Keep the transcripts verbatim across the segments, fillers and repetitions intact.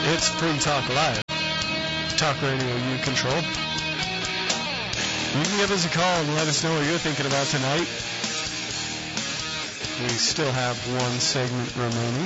It's Free Talk Live. Talk radio you control. You can give us a call and let us know what you're thinking about tonight. We still have one segment remaining.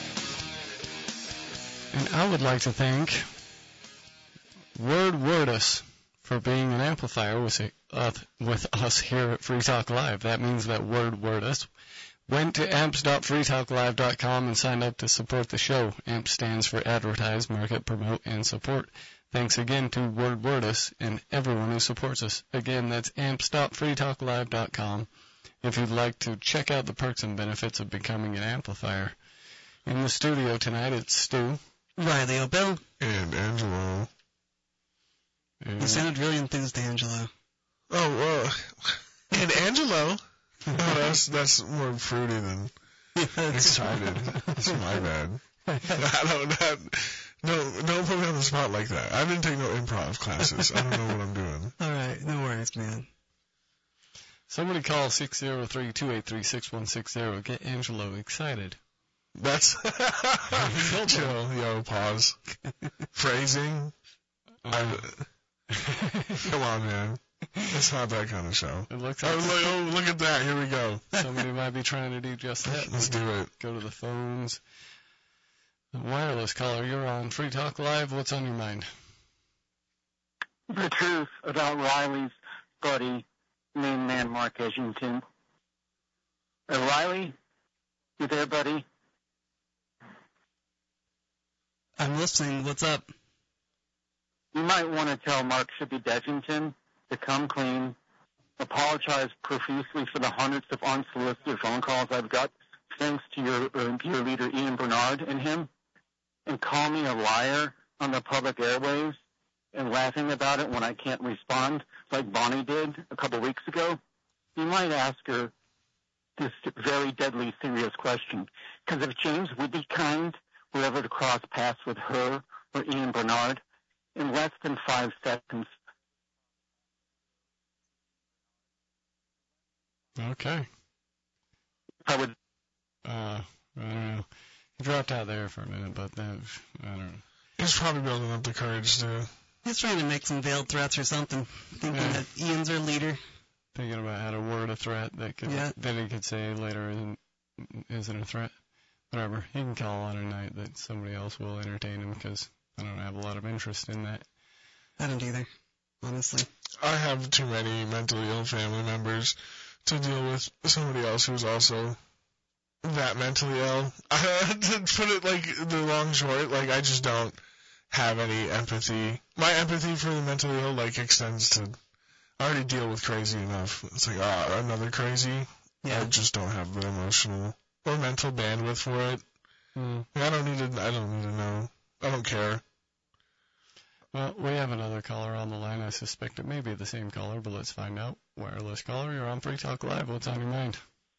And I would like to thank Word Wordus for being an amplifier with, uh, with us here at Free Talk Live. That means that Word Wordus went to amps dot free talk live dot com and signed up to support the show. AMP stands for Advertise, Market, Promote, and Support. Thanks again to Word Wordus and everyone who supports us. Again, that's amps dot free talk live dot com if you'd like to check out the perks and benefits of becoming an amplifier. In the studio tonight, it's Stu. Riley O'Bill. And Angelo. And you sounded really enthused, Angelo. Oh, well, and Angelo. Oh, that's that's more fruity than excited. That's my bad. I don't that, no don't put me on the spot like that. I didn't take no improv classes. I don't know what I'm doing. All right, no worries, man. Somebody call six zero three, two eight three, six one six zero. Get Angelo excited. That's chill, yo, pause. Phrasing. Uh, come on, man. It's not that kind of show. It looks oh, like look, oh, look at that. Here we go. Somebody might be trying to do just that. Let's do it. Go to the phones. The wireless caller, you're on Free Talk Live. What's on your mind? The truth about Riley's buddy, main man Mark Edgington. Uh, Riley, you there, buddy? I'm listening. What's up? You might want to tell Mark Shippy Edgington to come clean, apologize profusely for the hundreds of unsolicited phone calls I've got thanks to your, uh, your leader Ian Bernard and him, and call me a liar on the public airwaves and laughing about it when I can't respond like Bonnie did a couple weeks ago. You might ask her this very deadly serious question, because if James Wittykind were ever to cross paths with her or Ian Bernard, in less than five seconds, Okay. I would. Uh, I don't know. He dropped out there for a minute, but then, I don't know. He's probably building up the courage to... He's trying to make some veiled threats or something, thinking Yeah. that Ian's our leader. Thinking about how to word a threat that could, Yeah. that he could say later isn't, isn't a threat. Whatever. He can call on a night that somebody else will entertain him, because I don't have a lot of interest in that. I don't either, honestly. I have too many mentally ill family members to deal with somebody else who's also that mentally ill. To put it like the long short, like I just don't have any empathy. My empathy for the mentally ill like extends to, I already deal with crazy enough. It's like, ah, another crazy. Yeah. I just don't have the emotional or mental bandwidth for it. Hmm. I don't need to. I don't need to know. I don't care. Well, we have another caller on the line. I suspect it may be the same caller, but let's find out. Wireless caller, you're on Free Talk Live. What's on your mind?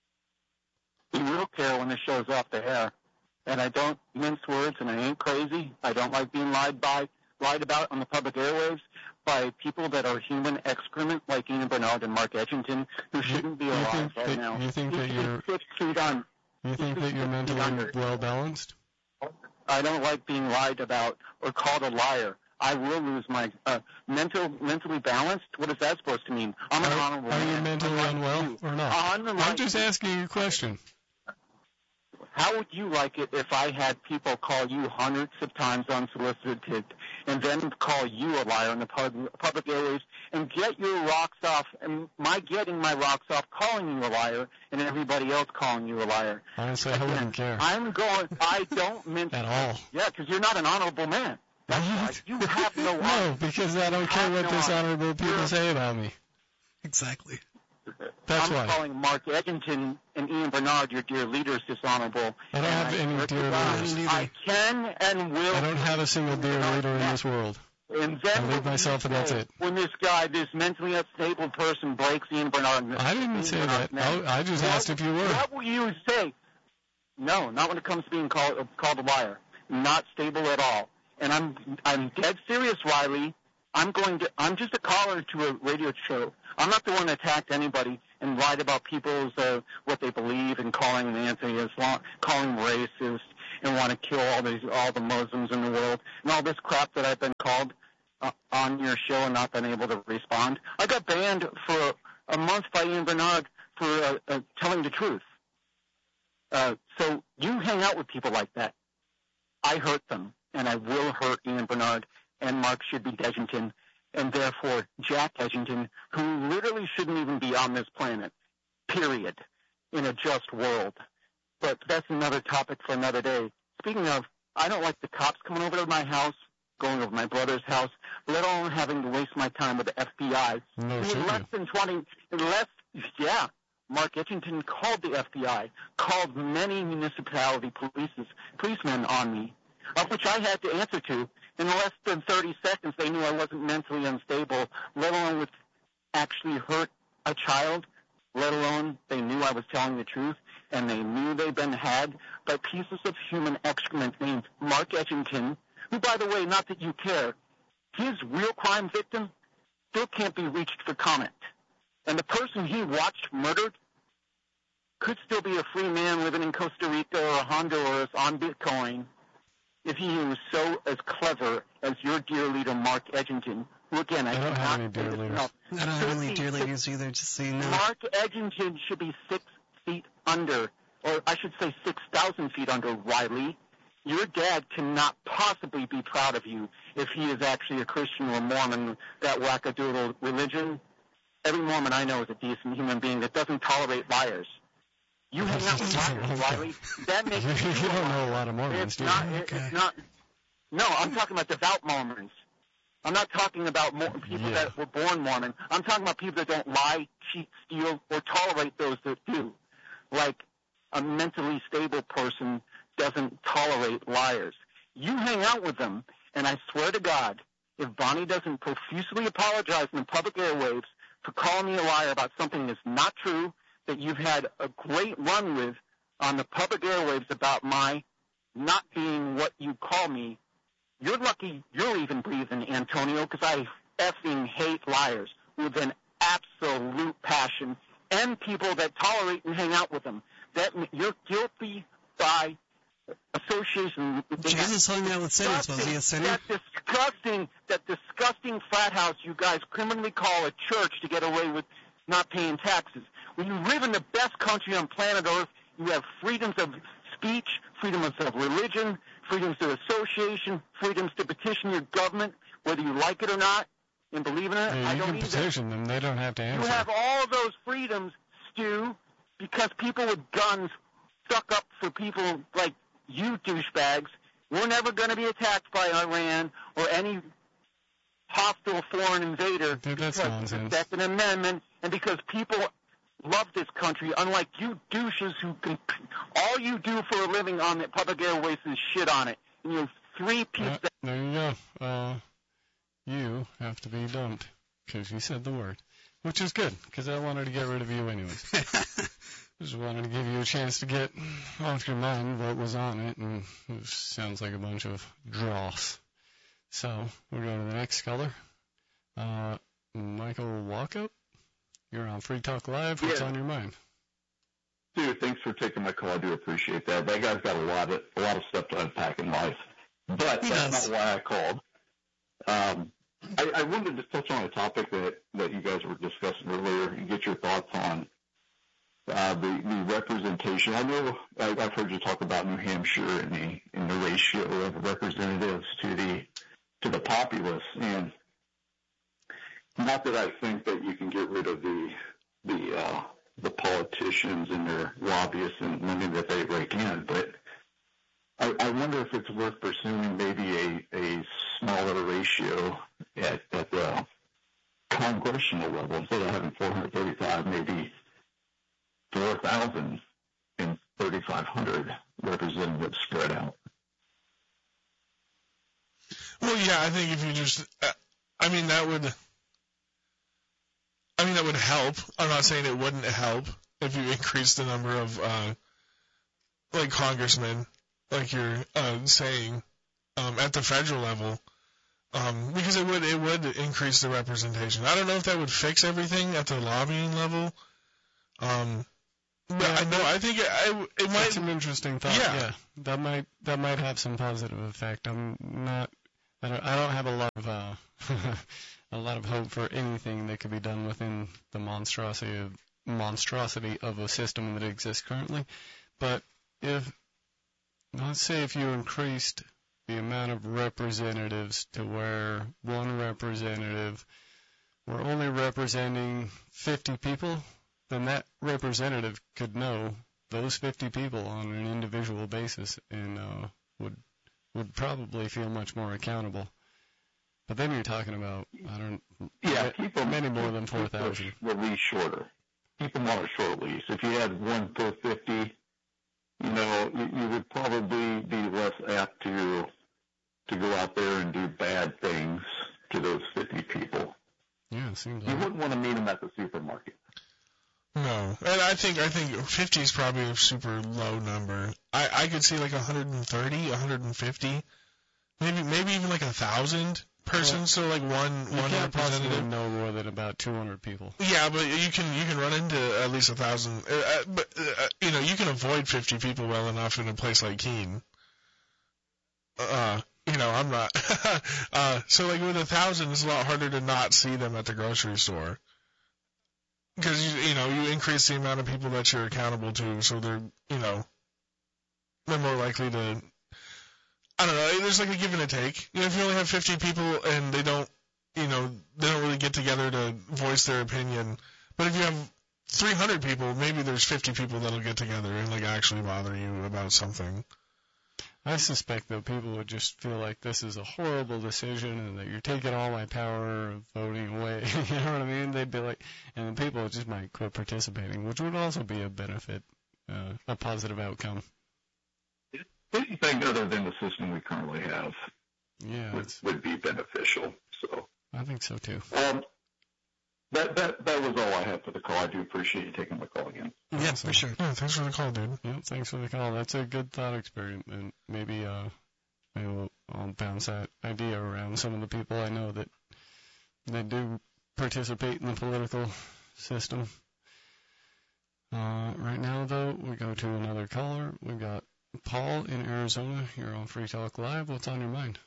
You will care when the show's off the air. And I don't mince words, and I ain't crazy. I don't like being lied by, lied about on the public airwaves by people that are human excrement, like Ian Bernard and Mark Edgington, who shouldn't be you alive think right that, now. You think He that should be you're six feet on. you think that you're mentally well balanced? I don't like being lied about or called a liar. I will lose my uh, mental, mentally balanced. What is that supposed to mean? I'm an Are, honorable are man. you mentally Unlike unwell you. or not? Unlike I'm just you. asking you a question. How would you like it if I had people call you hundreds of times unsolicited and then call you a liar in the pub- public areas and get your rocks off, and my getting my rocks off calling you a liar and everybody else calling you a liar? Honestly, I wouldn't care I'm going, I don't mince. at all. Yeah, because you're not an honorable man. That's why. You have no honor. No, because I don't care have what no dishonorable people You're- say about me. Exactly. That's I'm why. calling Mark Edgington and Ian Bernard, your dear leaders, dishonorable. I don't have And any swear dear to God, leaders. I can and will. I don't have a single dear leader in this world. And then I leave myself and that's it. When this guy, this mentally unstable person, breaks Ian Bernard. I didn't Ian say Bernard's that. name, I, I just what- asked if you were. What will you say? No, not when it comes to being called called a liar. Not stable at all. And I'm I'm dead serious, Riley. I'm going to. I'm just a caller to a radio show. I'm not the one that attacked anybody and lied about people's uh, what they believe and calling them anti-Islam, calling them racist, and want to kill all these all the Muslims in the world and all this crap that I've been called uh, on your show and not been able to respond. I got banned for a month by Ian Bernard for uh, uh, telling the truth. Uh, so you hang out with people like that. I hurt them, and I will hurt Ian Bernard and Mark Shibby-Degington, and therefore Jack Edgington, who literally shouldn't even be on this planet, period, in a just world. But that's another topic for another day. Speaking of, I don't like the cops coming over to my house, going over my brother's house, let alone having to waste my time with the F B I. No, in less than twenty, in less, yeah, Mark Edgington called the F B I, called many municipality polices, policemen on me, of which I had to answer to. In less than thirty seconds, they knew I wasn't mentally unstable, let alone would actually hurt a child, let alone they knew I was telling the truth, and they knew they'd been had by pieces of human excrement named Mark Edgington, who, by the way, not that you care, his real crime victim still can't be reached for comment. And the person he watched murdered could still be a free man living in Costa Rica or Honduras on Bitcoin if he was so as clever as your dear leader, Mark Edgington, who, again, I, I don't cannot have any dear say this leaders. enough. I don't have any dear ladies either, just so you know. Mark Edgington should be six feet under, or I should say six thousand feet under, Riley. Your dad cannot possibly be proud of you if he is actually a Christian or Mormon, that wackadoodle religion. Every Mormon I know is a decent human being that doesn't tolerate liars. You hang out with liars, Riley. That makes you, you don't know a lot of Mormons, it's do you? not, it, Okay. it's not. No, I'm talking about devout Mormons. I'm not talking about more, people Yeah. that were born Mormon. I'm talking about people that don't lie, cheat, steal, or tolerate those that do. Like a mentally stable person doesn't tolerate liars. You hang out with them, and I swear to God, if Bonnie doesn't profusely apologize in the public airwaves for calling me a liar about something that's not true, that you've had a great run with on the public airwaves about my not being what you call me, you're lucky you're even breathing, Antonio, because I effing hate liars with an absolute passion, and people that tolerate and hang out with them. That you're guilty by association. With Jesus hung out with sinners. Was he a sinner? That disgusting, that disgusting frat house you guys criminally call a church to get away with not paying taxes. When you live in the best country on planet Earth, you have freedoms of speech, freedoms of religion, freedoms of association, freedoms to petition your government, whether you like it or not, and believe in it. Yeah, I you don't can either. petition them. They don't have to You answer. have all those freedoms, Stu, because people with guns suck up for people like you douchebags. We're never going to be attacked by Iran or any hostile foreign invader Dude, that's because nonsense. of the Second Amendment and because people love this country, unlike you douches who can, all you do for a living on the public airways is shit on it. And you have three pieces Uh, there you go. Uh, you have to be dumped because you said the word, which is good because I wanted to get rid of you anyways. Just wanted to give you a chance to get off your mind what was on it, and it sounds like a bunch of dross. So we'll go to the next caller. Uh, Michael Walkup, you're on Free Talk Live. What's Yeah. on your mind? Dude, thanks for taking my call. I do appreciate that. That guy's got a lot of a lot of stuff to unpack in life, but He that's does. not why I called. Um, I, I wanted to touch on a topic that, that you guys were discussing earlier and get your thoughts on uh, the, the representation. I know I, I've heard you talk about New Hampshire and the and the ratio of representatives to the to the populace, and not that I think that you can get rid of the the uh, the politicians and their lobbyists and money that they rake in, but I, I wonder if it's worth pursuing maybe a, a smaller ratio at, at the congressional level. Instead of having four hundred thirty-five, maybe four thousand and thirty-five hundred representatives spread out. Well, yeah, I think if you just, uh, I mean, that would, I mean, that would help. I'm not saying it wouldn't help if you increase the number of, uh, like congressmen, like you're uh, saying, um, at the federal level, um, because it would, it would increase the representation. I don't know if that would fix everything at the lobbying level, um, No, I know. I think it, I, it might. That's an interesting thought. Yeah. yeah, that might that might have some positive effect. I'm not. I don't. I don't have a lot of uh, a lot of hope for anything that could be done within the monstrosity of monstrosity of a system that exists currently. But if let's say if you increased the amount of representatives to where one representative were only representing fifty people, then that representative could know those fifty people on an individual basis and uh, would would probably feel much more accountable. But then you're talking about, I don't Yeah, keep them, many more than keep four thousand. The leash shorter. Keep them on a short leash. If you had one per fifty, you know, you, you would probably be less apt to to go out there and do bad things to those fifty people. Yeah, it seems You like wouldn't want to meet them at the supermarket. No, and I think I think fifty is probably a super low number. I I could see like one hundred thirty, one hundred fifty, maybe maybe even like a thousand person. Well, so like one you one can't possibly representative. know more than about two hundred people. Yeah, but you can you can run into at least a thousand. Uh, uh, but uh, you know you can avoid fifty people well enough in a place like Keene. Uh, you know I'm not. uh, so like with a thousand, it's a lot harder to not see them at the grocery store. Because, you, you know, you increase the amount of people that you're accountable to, so they're, you know, they're more likely to, I don't know, there's like a give and a take. You know, if you only have fifty people and they don't, you know, they don't really get together to voice their opinion, but if you have three hundred people, maybe there's fifty people that'll get together and, like, actually bother you about something. I suspect that people would just feel like this is a horrible decision and that you're taking all my power of voting away. You know what I mean? They'd be like, and people just might quit participating, which would also be a benefit, uh, a positive outcome. Anything other than the system we currently have Yeah, would, it's, would be beneficial. So I think so too. um, that that that was all I have for the call. I do appreciate you taking the call again. Yeah, Awesome. for sure. Yeah, thanks for the call, dude. Yeah, thanks for the call. That's a good thought experiment, and maybe uh, maybe we'll, I'll bounce that idea around some of the people I know that that do participate in the political system. Uh, right now, though, we go to another caller. We've got Paul in Arizona. You're on Free Talk Live. What's on your mind?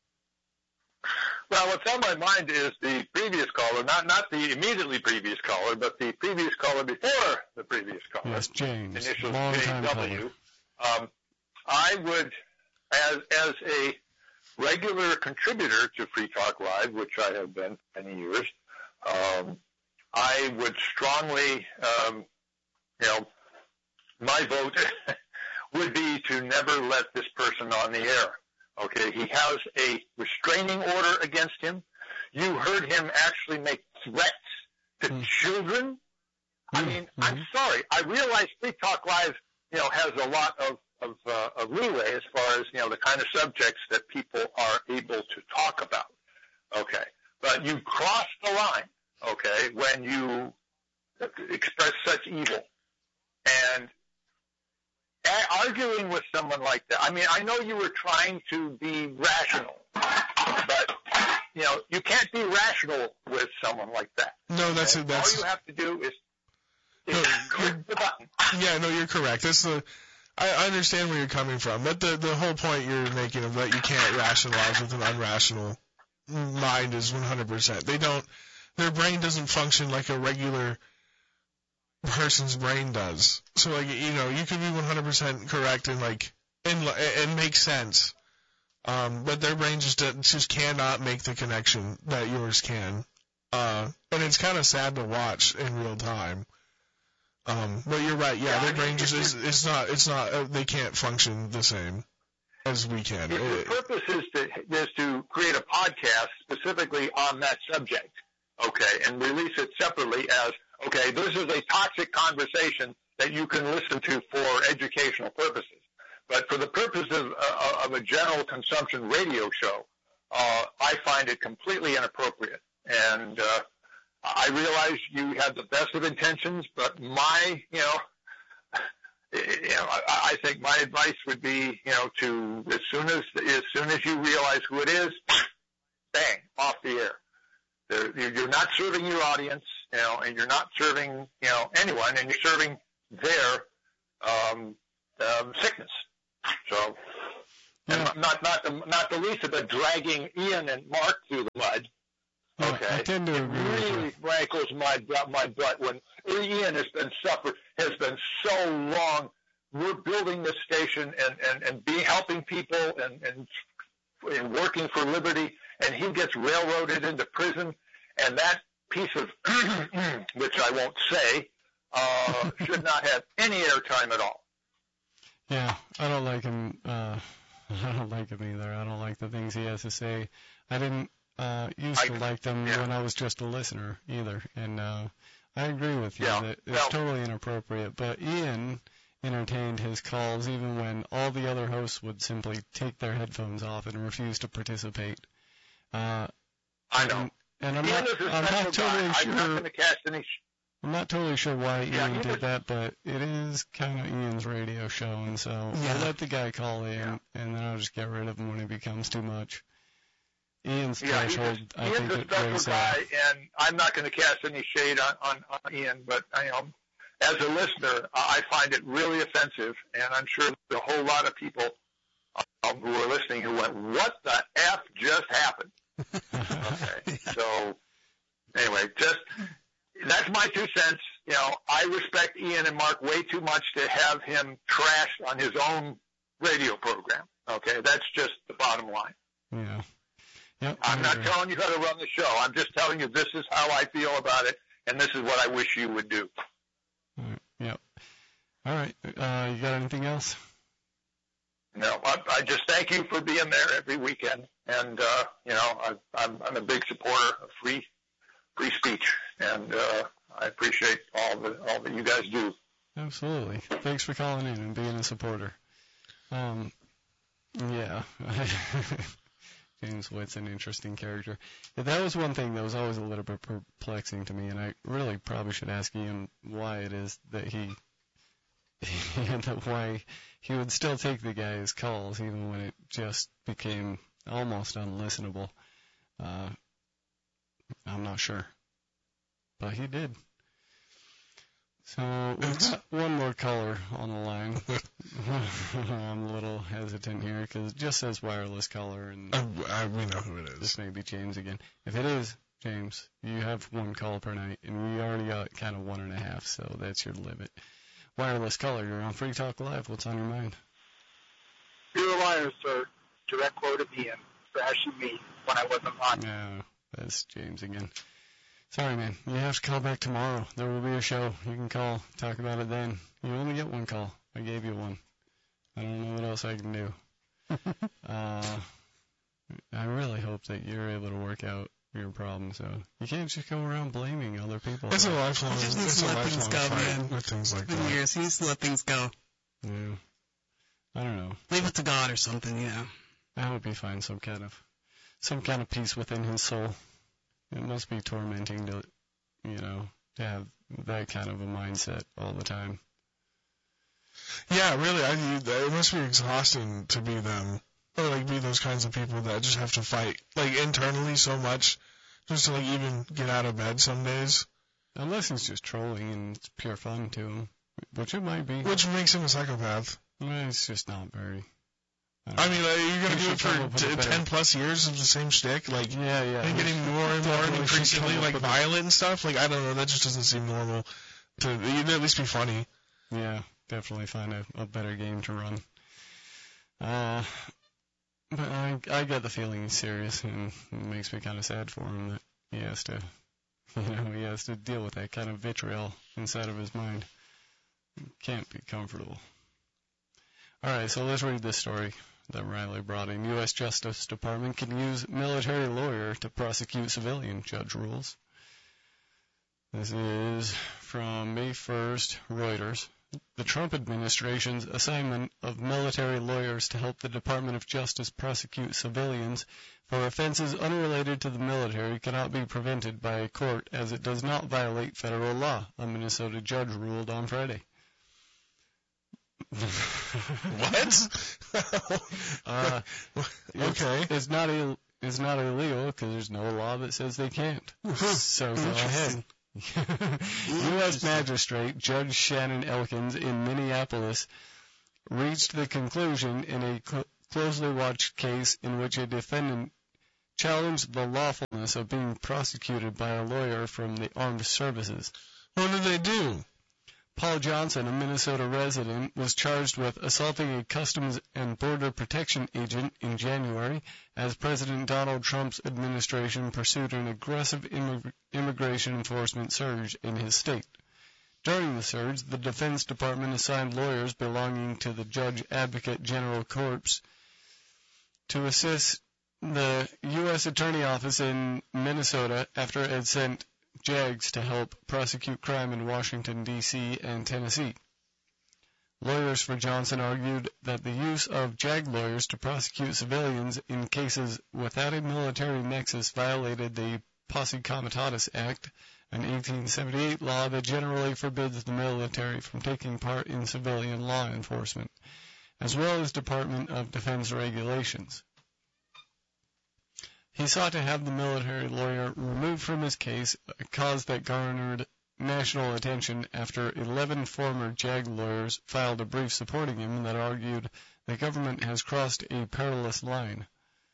Well, what's on my mind is the previous caller, not not the immediately previous caller, but the previous caller before the previous caller. Yes, James. Initials Long J time W. Um, I would, as as a regular contributor to Free Talk Live, which I have been for many years, um, I would strongly, um, you know, my vote would be to never let this person on the air. Okay, he has a restraining order against him. You heard him actually make threats to Mm. children. I Mm, mean, mm-hmm. I'm sorry. I realize Free Talk Live, you know, has a lot of of, uh, of leeway as far as, you know, the kind of subjects that people are able to talk about. Okay, but you cross the line. Okay, when you express such evil and arguing with someone like that. I mean, I know you were trying to be rational, but, you know, you can't be rational with someone like that. No, that's Okay? it. That's All you have to do is, is No, click the button. yeah. No, you're correct. That's the. I I understand where you're coming from, but the the whole point you're making of that you can't rationalize with an unrational mind is one hundred percent. They don't. Their brain doesn't function like a regular person's brain does. So, like, you know, you could be one hundred percent correct and, like, and, and make sense. Um, but their brain just doesn't- just cannot make the connection that yours can. Uh, and it's kind of sad to watch in real time. Um, but you're right. Yeah, Yeah, their I mean, brain just if is, it's not, it's not, uh, they can't function the same as we can. If the It- purpose is to, is to create a podcast specifically on that subject, okay, and release it separately as, okay, this is a toxic conversation that you can listen to for educational purposes. But for the purpose of, uh, of a general consumption radio show, uh, I find it completely inappropriate. And uh, I realize you have the best of intentions, but my, you know, you know, I, I think my advice would be, you know, to as soon as as soon as you realize who it is, bang, off the air. There, you're not serving your audience, you know, and you're not serving, you know, anyone, and you're serving their um, um, sickness. So, and Yeah. not not the not the least of it, dragging Ian and Mark through the mud. Yeah, Okay, I tend to it agree with really you. rankles my my butt when Ian has been suffered has been so long. We're building this station and and and be helping people and and, and working for liberty, and he gets railroaded into prison, and that piece of which I won't say uh, should not have any airtime at all. Yeah, I don't like him. Uh, I don't like him either. I don't like the things he has to say. I didn't uh, used I- to like them yeah. when I was just a listener either, and uh, I agree with you Yeah, that it's well- totally inappropriate. But Ian entertained his calls even when all the other hosts would simply take their headphones off and refuse to participate. Uh, I know. and, and I'm Ian not, is a I'm special not totally guy. I'm not sure. going to cast any. Sh- I'm not totally sure why Yeah, Ian he did was- that, but it is kind of Ian's radio show, and so Yeah. I'll let the guy call in, Yeah. and then I'll just get rid of him when it becomes too much. Ian's Yeah, he's threshold, a, I Ian's think a it special goes guy, uh, and I'm not going to cast any shade on, on, on Ian, but I um, as a listener, I find it really offensive, and I'm sure a whole lot of people um, who are listening who went, "What the f just happened?" Okay, so anyway, just that's my two cents. You know, I respect Ian and Mark way too much to have him trashed on his own radio program. Okay, that's just the bottom line. yeah. Yep, I I'm not agree. telling you how to run the show. I'm just telling you this is how I feel about it, and this is what I wish you would do. All right, yep. All right, uh, you got anything else? No, I, I just thank you for being there every weekend, and uh, you know, I, I'm, I'm a big supporter of free free speech, and uh, I appreciate all the all that you guys do. Absolutely. Thanks for calling in and being a supporter. Um, yeah. James Witt's an interesting character. Yeah, that was one thing that was always a little bit perplexing to me, and I really probably should ask Ian why it is that he, that why he would still take the guy's calls even when it just became almost unlistenable. Uh, I'm not sure, but he did. So we've got one more caller on the line. I'm a little hesitant here because it just says wireless caller, and I, I, we know who it is. this may be James again. If it is James, you have one call per night, and we already got kind of one and a half, so that's your limit. Wireless caller, you're on Free Talk Live. What's on your mind? You're a liar, sir. Direct quote of Ian. Thrashing me when I wasn't on. No, that's James again. Sorry, man. You have to call back tomorrow. There will be a show. You can call, talk about it then. You only get one call. I gave you one. I don't know what else I can do. uh, I really hope that you're able to work out your problem. So you can't just go around blaming other people. It's a lifelong, He just needs it's to a let things lifelong go, fight man. with things like It's been that. years. He needs to let things go. Yeah. I don't know. Leave it to God or something, you know. I hope he finds some kind of some kind of peace within his soul. It must be tormenting to, you know, to have that kind of a mindset all the time. Yeah, really, I, it must be exhausting to be them, or like be those kinds of people that just have to fight like internally so much just to like even get out of bed some days, Unless he's just trolling and it's pure fun to him, which it might be. which makes him a psychopath. Well, it's just not very. I, don't I mean, like, you're You gonna do should it come up for with a t- better- ten plus years of the same shtick, like know. yeah, yeah. and getting more and more Definitely and should increasingly come up like with a- violent and stuff. Like I don't know, that just doesn't seem normal. To you'd at least be funny. Yeah, definitely find a, a better game to run. Uh, but I, I get the feeling he's serious, and it makes me kind of sad for him that he has to, you know, he has to deal with that kind of vitriol inside of his mind. It can't be comfortable. All right, so let's read this story that Riley brought in. U S Justice Department can use military lawyer to prosecute civilian, judge rules. This is from May first, Reuters. The Trump administration's assignment of military lawyers to help the Department of Justice prosecute civilians for offenses unrelated to the military cannot be prevented by a court as it does not violate federal law, a Minnesota judge ruled on Friday. What? uh, it's, Okay. It's not Ill, it's not illegal because there's no law that says they can't. So go ahead. U S Magistrate Judge Shannon Elkins in Minneapolis reached the conclusion in a cl- closely watched case in which a defendant challenged the lawfulness of being prosecuted by a lawyer from the armed services. What did they do? Paul Johnson, a Minnesota resident, was charged with assaulting a Customs and Border Protection agent in January as President Donald Trump's administration pursued an aggressive immig- immigration enforcement surge in his state. During the surge, the Defense Department assigned lawyers belonging to the Judge Advocate General Corps to assist the U S Attorney Office in Minnesota after it had sent JAGs to help prosecute crime in Washington, D C and Tennessee. Lawyers for Johnson argued that the use of JAG lawyers to prosecute civilians in cases without a military nexus violated the Posse Comitatus Act, an eighteen seventy-eight law that generally forbids the military from taking part in civilian law enforcement, as well as Department of Defense regulations. He sought to have the military lawyer removed from his case, a cause that garnered national attention after eleven former JAG lawyers filed a brief supporting him that argued the government has crossed a perilous line.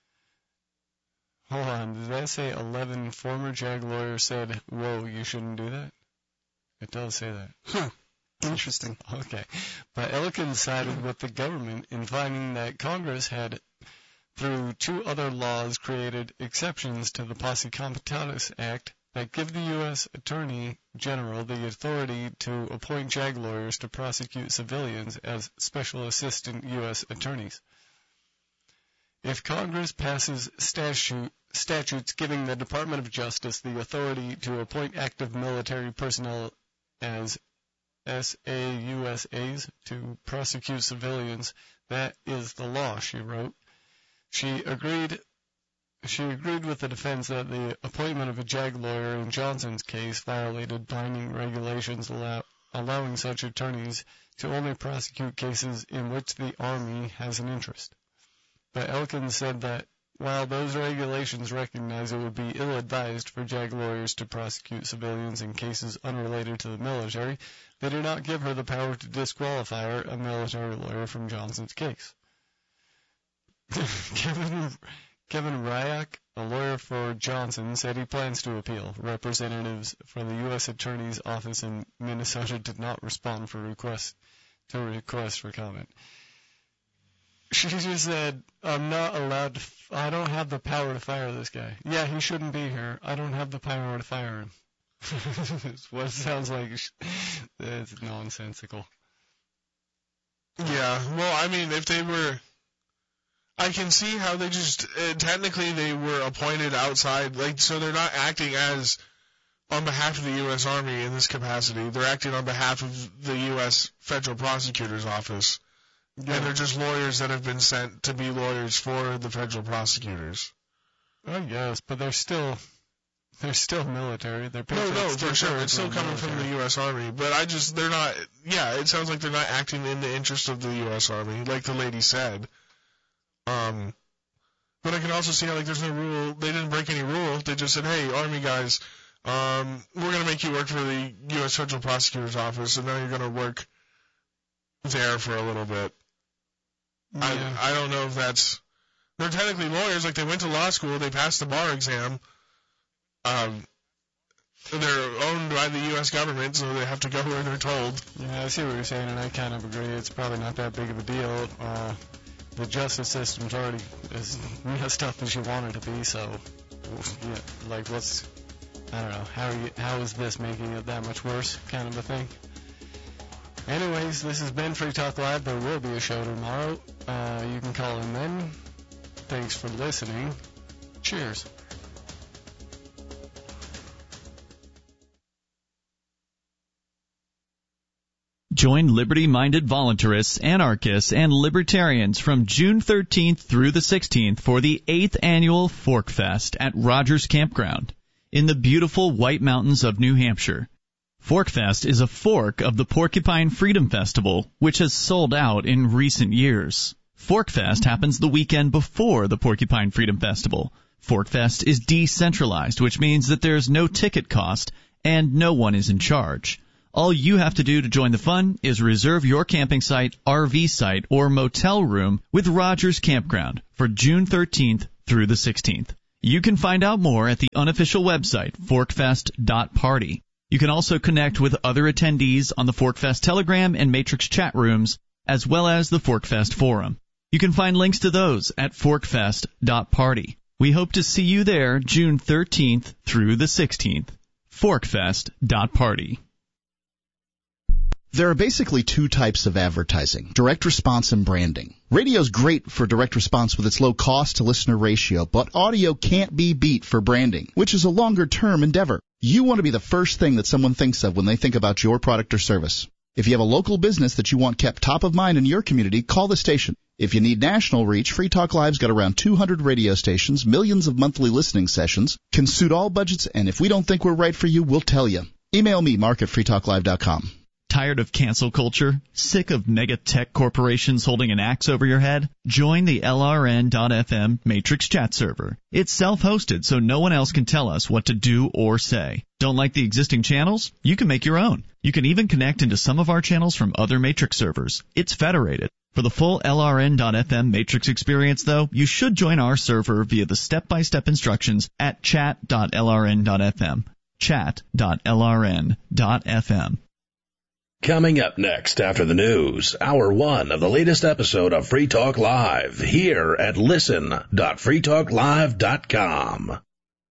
Hold on, did that say eleven former JAG lawyers said, whoa, you shouldn't do that? It does say that. Huh. Interesting. Okay. But Elkins sided with the government in finding that Congress had, through two other laws, created exceptions to the Posse Comitatus Act that give the U S Attorney General the authority to appoint JAG lawyers to prosecute civilians as special assistant U S attorneys. If Congress passes statute, statutes giving the Department of Justice the authority to appoint active military personnel as S A U S As to prosecute civilians, that is the law, she wrote. She agreed She agreed with the defense that the appointment of a JAG lawyer in Johnson's case violated binding regulations allow, allowing such attorneys to only prosecute cases in which the Army has an interest. But Elkins said that while those regulations recognize it would be ill-advised for JAG lawyers to prosecute civilians in cases unrelated to the military, they do not give her the power to disqualify her, a military lawyer, from Johnson's case. Kevin, Kevin Ryak, a lawyer for Johnson, said he plans to appeal. Representatives for the U S Attorney's Office in Minnesota did not respond for requests to requests for comment. She just said, I'm not allowed to, f- I don't have the power to fire this guy. Yeah, he shouldn't be here. I don't have the power to fire him. It's what it sounds like. It's nonsensical. Yeah, well, I mean, if they were, I can see how they just, uh, technically they were appointed outside, like, so they're not acting as, on behalf of the U S Army in this capacity. They're acting on behalf of the U S Federal Prosecutor's Office. Yeah. And they're just lawyers that have been sent to be lawyers for the federal prosecutors. I guess, but they're still, they're still military. They're no, no, for sure. It's still coming military. From the U S Army. But I just, they're not, yeah, it sounds like they're not acting in the interest of the U S Army, like the lady said. Um, but I can also see how, like, there's no rule, they didn't break any rule. They just said, hey, Army guys, um, we're going to make you work for the U S Federal Prosecutor's Office, and now you're going to work there for a little bit. Yeah. I I don't know if that's, they're technically lawyers, like they went to law school, they passed the bar exam. Um, they're owned by the U S government, so they have to go where they're told. Yeah, I see what you're saying, and I kind of agree. It's probably not that big of a deal. Uh, the justice system's already as messed up as you want it to be, so, yeah, like, what's, I don't know, how are you, how is this making it that much worse, kind of a thing? Anyways, this has been Free Talk Live. There will be a show tomorrow. Uh, you can call in then. Thanks for listening. Cheers. Join liberty-minded voluntarists, anarchists, and libertarians from June thirteenth through the sixteenth for the eighth Annual Fork Fest at Rogers Campground in the beautiful White Mountains of New Hampshire. Forkfest is a fork of the Porcupine Freedom Festival, which has sold out in recent years. Forkfest happens the weekend before the Porcupine Freedom Festival. Forkfest is decentralized, which means that there is no ticket cost, and no one is in charge. All you have to do to join the fun is reserve your camping site, R V site, or motel room with Rogers Campground for June thirteenth through the sixteenth. You can find out more at the unofficial website, forkfest dot party. You can also connect with other attendees on the Forkfest Telegram and Matrix chat rooms, as well as the Forkfest forum. You can find links to those at forkfest dot party. We hope to see you there June thirteenth through the sixteenth. forkfest dot party. There are basically two types of advertising, direct response and branding. Radio's great for direct response with its low cost to listener ratio, but audio can't be beat for branding, which is a longer term endeavor. You want to be the first thing that someone thinks of when they think about your product or service. If you have a local business that you want kept top of mind in your community, call the station. If you need national reach, Free Talk Live's got around two hundred radio stations, millions of monthly listening sessions, can suit all budgets, and if we don't think we're right for you, we'll tell you. Email me, mark at free talk live dot com. Tired of cancel culture? Sick of mega tech corporations holding an axe over your head? Join the L R N dot F M Matrix chat server. It's self-hosted, so no one else can tell us what to do or say. Don't like the existing channels? You can make your own. You can even connect into some of our channels from other Matrix servers. It's federated. For the full L R N dot F M Matrix experience, though, you should join our server via the step-by-step instructions at chat dot L R N dot F M. chat dot L R N dot F M. Coming up next after the news, hour one of the latest episode of Free Talk Live here at listen dot free talk live dot com.